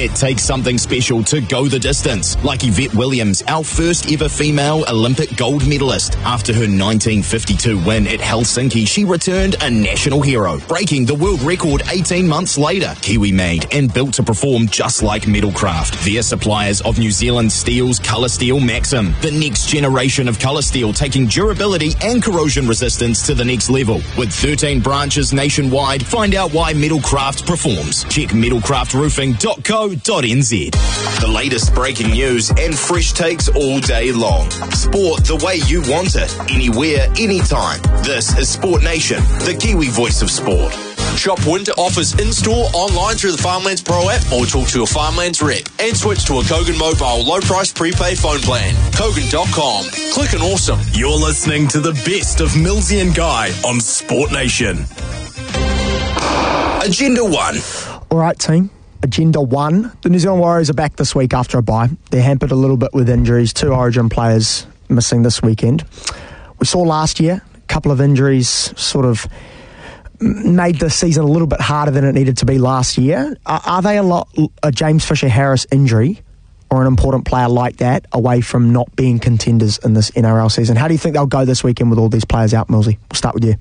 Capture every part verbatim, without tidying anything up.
It takes something special to go the distance, like Yvette Williams, our first ever female Olympic gold medalist. After her nineteen fifty-two win at Helsinki, she returned a national hero, breaking the world record eighteen months later. Kiwi made and built to perform just like Metalcraft. They're suppliers of New Zealand Steel's Colour Steel Maxim, the next generation of colour steel, taking durability and corrosion resistance to the next level. With thirteen branches nationwide, find out why Metalcraft performs. Check metalcraft roofing dot co dot n z. The latest breaking news and fresh takes all day long. Sport the way you want it, anywhere, anytime. This is Sport Nation, the Kiwi voice of sport. Shop winter offers in-store, online through the Farmlands Pro app, or talk to your Farmlands rep. And switch to a Kogan Mobile low-price prepaid phone plan. Kogan dot com. Click and awesome. You're listening to the best of Millsy and Guy on Sport Nation. Agenda one. All right, team. Agenda one. The New Zealand Warriors are back this week after a bye. They're hampered a little bit with injuries. Two Origin players missing this weekend. We saw last year a couple of injuries sort of made the season a little bit harder than it needed to be last year. Are, are they a lot a James Fisher-Harris injury or an important player like that away from not being contenders in this N R L season? How do you think they'll go this weekend with all these players out, Millsy? We'll start with you.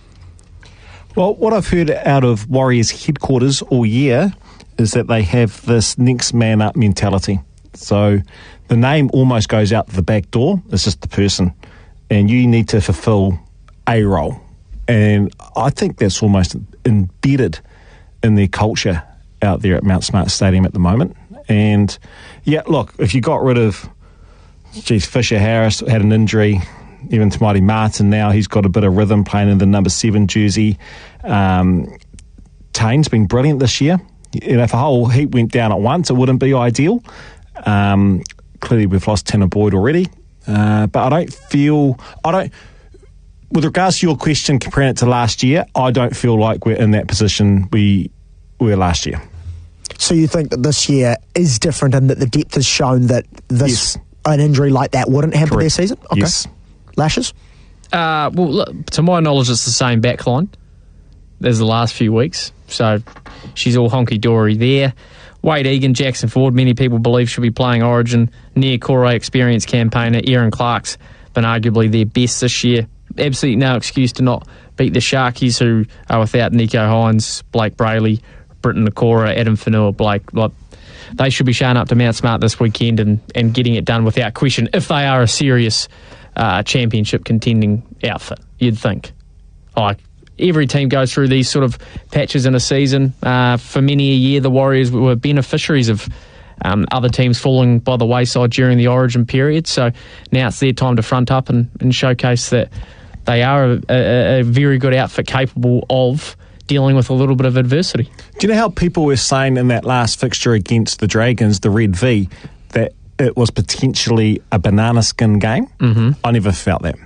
Well, what I've heard out of Warriors headquarters all year is that they have this next man up mentality. So the name almost goes out the back door. It's just the person. And you need to fulfill a role. And I think that's almost embedded in their culture out there at Mount Smart Stadium at the moment. And, yeah, look, if you got rid of, geez, Fisher-Harris had an injury, even to Mighty Martin now, he's got a bit of rhythm playing in the number seven jersey. Um, Tane's been brilliant this year. You know, if a whole heap went down at once, it wouldn't be ideal. Um, clearly, we've lost Tanner Boyd already. Uh, but I don't feel... I don't... With regards to your question, comparing it to last year, I don't feel like we're in that position we were last year. So you think that this year is different and that the depth has shown that this yes. an injury like that wouldn't hamper Correct. their season? Okay. Yes. Lashes? Uh, well, look, to my knowledge, it's the same backline as the last few weeks. So she's all honky-dory there. Wade Egan, Jackson Ford, many people believe should be playing Origin. Nia Kore, experienced campaigner. Aaron Clark's been arguably their best this year. Absolutely no excuse to not beat the Sharkies, who are without Nico Hines, Blake Brayley, Britton Nakora, Adam Whanua, Blake. Like, they should be showing up to Mount Smart this weekend and, and getting it done without question if they are a serious uh, championship contending outfit, you'd think. Like, every team goes through these sort of patches in a season. Uh, for many a year, the Warriors were beneficiaries of um, other teams falling by the wayside during the Origin period. So now it's their time to front up and, and showcase that they are a, a, a very good outfit capable of dealing with a little bit of adversity. Do you know how people were saying in that last fixture against the Dragons, the Red V, that it was potentially a banana skin game? Mm-hmm. I never felt that.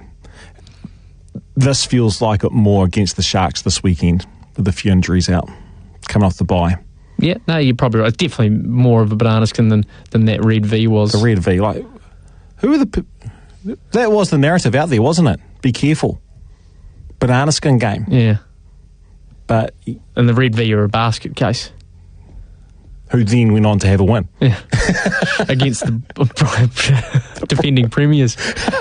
This feels like it more against the Sharks this weekend with a few injuries out, coming off the bye. Yeah, no, you're probably right. It's definitely more of a banana skin than, than that Red V was. The Red V, like, who are the... Pe- that was the narrative out there, wasn't it? Be careful. Banana skin game. Yeah. But... And the Red V are a basket case. Who then went on to have a win. Yeah. Against the defending premiers.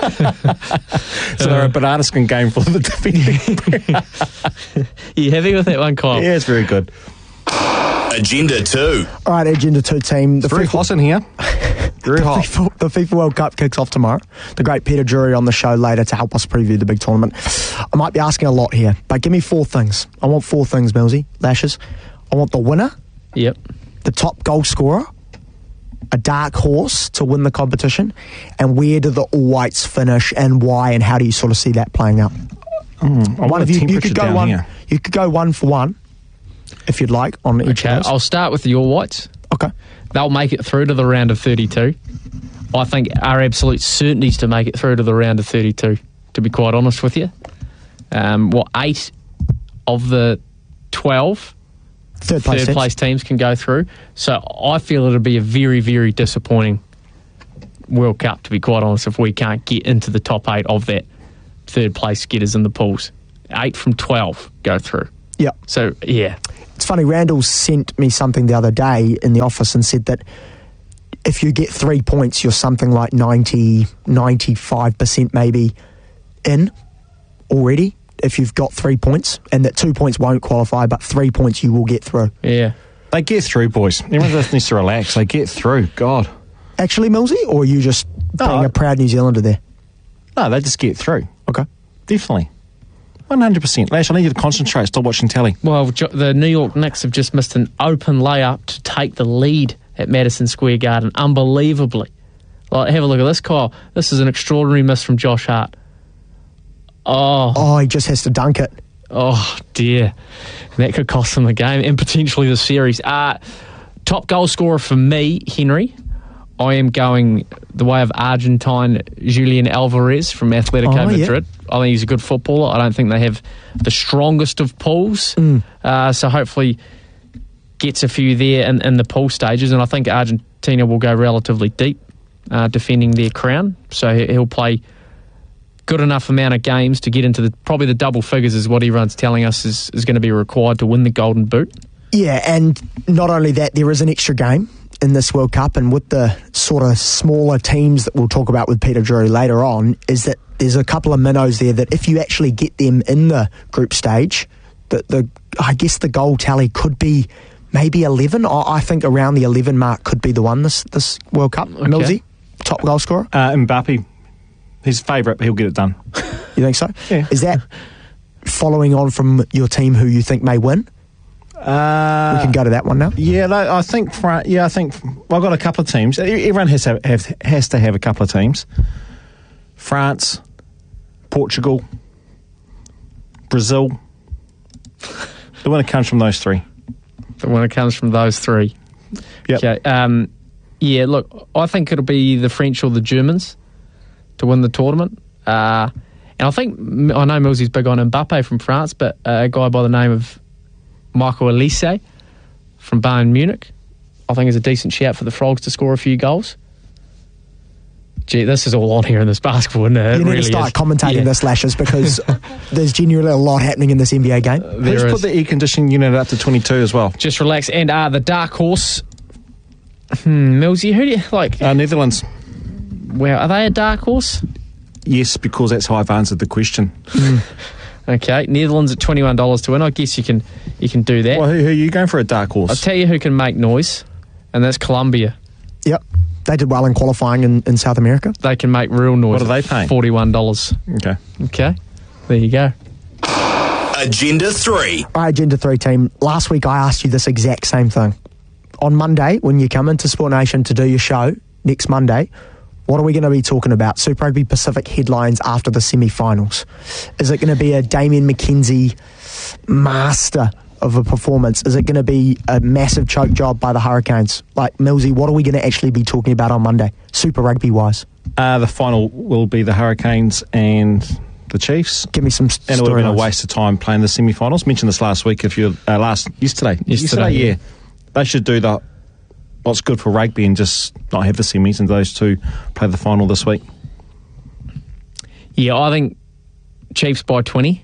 So they're a banana skin game for the defending premiers. You happy with that one, Kyle? Yeah, it's very good. Agenda two. All right, Agenda two team. The It's very FIFA, hot in here. Very hot. FIFA, the FIFA World Cup kicks off tomorrow. The great Peter Drury on the show later to help us preview the big tournament. I might be asking a lot here, but give me four things. I want four things, Millsy, Lashes. I want the winner. Yep. The top goal scorer. A dark horse to win the competition. And where do the All Whites finish and why, and how do you sort of see that playing out? Mm, I One want of a you, you temperature could go down one. here. You could go one for one, if you'd like, on each Okay, of those. I'll start with the All Whites. Okay. They'll make it through to the round of thirty-two. I think are absolute certainties to make it through to the round of thirty-two, to be quite honest with you. Um, well, eight of the twelve Third place, third place teams can go through. So I feel it'll be a very, very disappointing World Cup, to be quite honest, if we can't get into the top eight of that third place getters in the pools. Eight from twelve go through. Yeah. So, yeah. It's funny, Randall sent me something the other day in the office and said that if you get three points, you're something like ninety, ninety-five percent maybe in already if you've got three points, and that two points won't qualify, but three points you will get through. Yeah. They get through, boys. Everyone just needs to relax. They get through. God. Actually, Millsy, or are you just No, being I- a proud New Zealander there? No, they just get through. Okay. Definitely. one hundred percent. Lash, I need you to concentrate. Stop watching telly. Well, Jo- the New York Knicks have just missed an open layup to take the lead at Madison Square Garden, unbelievably. Like, have a look at this, Kyle. This is an extraordinary miss from Josh Hart. Oh, Oh, he just has to dunk it. oh dear. That could cost them the game and potentially the series. Uh, top goal scorer for me, Henry. I am going the way of Argentine Julian Alvarez from Atletico Oh, yeah. Madrid. I think he's a good footballer. I don't think they have the strongest of pools. Mm. Uh, so hopefully gets a few there in, in the pool stages. And I think Argentina will go relatively deep uh, defending their crown. So he- he'll play good enough amount of games to get into the probably the double figures is what everyone's telling us is, is going to be required to win the Golden Boot. Yeah, and not only that, there is an extra game in this World Cup, and with the sort of smaller teams that we'll talk about with Peter Drury later on, is that there's a couple of minnows there that if you actually get them in the group stage, the, the I guess the goal tally could be maybe eleven. I, I think around the eleven mark could be the one this, this World Cup. Okay. Millsy, top goal scorer? Uh, Mbappe, his favourite, but he'll get it done. You think so? Yeah. Is that following on from your team who you think may win? Uh, We can go to that one now. Yeah, no, I think. Fran- Yeah, I think. Well, I've got a couple of teams. E- Everyone has to have, has to have a couple of teams. France, Portugal, Brazil. The winner comes from those three. When it comes from those three. Yep. Okay. Um, yeah, look, I think it'll be the French or the Germans to win the tournament. Uh, and I think, I know Millsy's big on Mbappe from France, but uh, a guy by the name of Michael Olise from Bayern Munich, I think is a decent shout for the Frogs to score a few goals. Gee, this is all on here in this basketball, isn't it? It You need really to start is. commentating Yeah. this, Lashes, because there's genuinely a lot happening in this N B A game. There Who's is. put the air conditioning unit up to twenty-two as well? Just relax. And uh, the dark horse, hmm, Millsy, who do you like? Uh, Netherlands. Well, are they a dark horse? Yes, because that's how I've answered the question. Okay, Netherlands at twenty-one dollars to win. I guess you can you can do that. Well, who, who are you going for a dark horse? I'll tell you who can make noise, and that's Colombia. Yep. They did well in qualifying in, in South America. They can make real noise. What are at they paying? forty-one dollars. Okay. Okay, there you go. Agenda three. All right, Agenda three team. Last week I asked you this exact same thing. On Monday, when you come into Sport Nation to do your show, next Monday, what are we going to be talking about? Super Rugby Pacific headlines after the semi-finals. Is it going to be a Damien McKenzie master of a performance? Is it going to be a massive choke job by the Hurricanes? Like, Millsy, what are we going to actually be talking about on Monday, Super Rugby-wise? Uh, the final will be the Hurricanes and the Chiefs. Give me some s- And it would have been a storylines. waste of time playing the semi-finals. Mentioned this last week. If you uh, last yesterday, Yesterday, yeah. yeah. They should do the what's good for rugby and just not have the semis, and those two play the final this week. Yeah, I think Chiefs by twenty.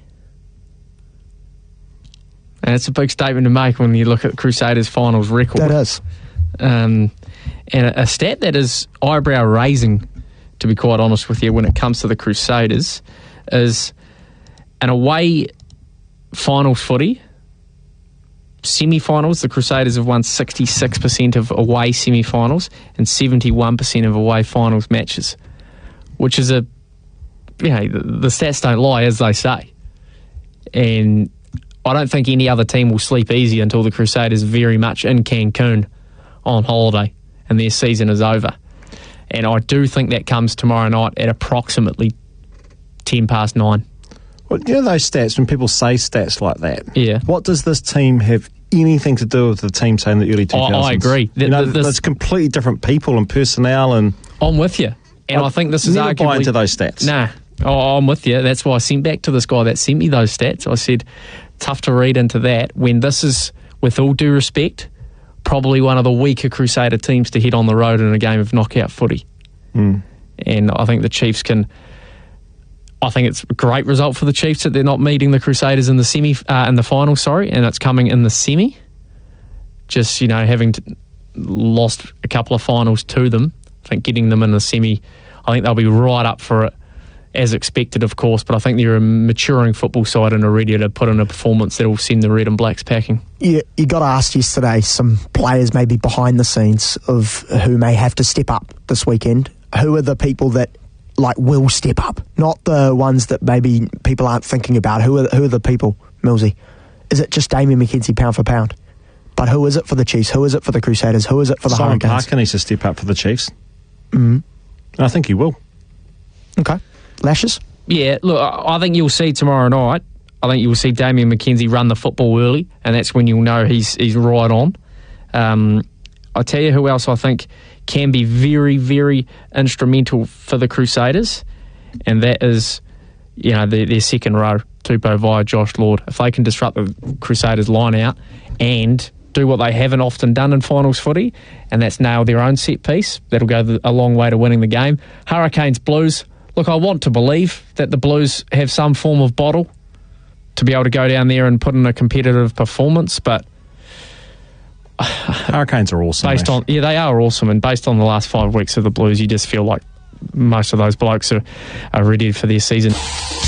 And it's a big statement to make when you look at Crusaders' finals record. That is. Um, and a, a stat that is eyebrow raising, to be quite honest with you, when it comes to the Crusaders, is an away finals footy. Semi-finals, the Crusaders have won sixty-six percent of away semi-finals and seventy-one percent of away finals matches, which is a, you know, the, the stats don't lie, as they say. And I don't think any other team will sleep easy until the Crusaders are very much in Cancun on holiday and their season is over. And I do think that comes tomorrow night at approximately ten past nine. Well, you know those stats, when people say stats like that, Yeah. what does this team have anything to do with the team say in the early two I- thousands? I agree. You know, Th- th- there's completely different people and personnel, and I'm with you. And I, I think this is never arguably... buy into those stats. Nah. Oh, I'm with you. That's why I sent back to this guy that sent me those stats. I said, tough to read into that when this is, with all due respect, probably one of the weaker Crusader teams to hit on the road in a game of knockout footy. Mm. And I think the Chiefs can I think it's a great result for the Chiefs that they're not meeting the Crusaders in the semi, uh, in the final, sorry, and it's coming in the semi. Just, you know, having to, lost a couple of finals to them, I think getting them in the semi, I think they'll be right up for it, as expected, of course, but I think they're a maturing football side and are ready to put in a performance that will send the Red and Blacks packing. You, you got to ask yesterday some players maybe behind the scenes of who may have to step up this weekend. Who are the people that like will step up? Not the ones that maybe people aren't thinking about. Who are, who are the people, Millsy? Is it just Damian McKenzie pound for pound? But who is it for the Chiefs? Who is it for the Crusaders? Who is it for the Simon Hurricanes? Parker needs to step up for the Chiefs. Mm. I think he will. Okay. Lashes? Yeah, look, I think you'll see tomorrow night, I think you'll see Damian McKenzie run the football early, and that's when you'll know he's he's right on. Um, I'll tell you who else I think can be very, very instrumental for the Crusaders, and that is, you know, their, their second row, Tupou via Josh Lord. If they can disrupt the Crusaders' line out and do what they haven't often done in finals footy, and that's nail their own set piece, that'll go a long way to winning the game. Hurricanes Blues. Look, I want to believe that the Blues have some form of bottle to be able to go down there and put in a competitive performance, but Hurricanes are awesome. Based on yeah, they are awesome, and based on the last five weeks of the Blues, you just feel like most of those blokes are, are ready for their season.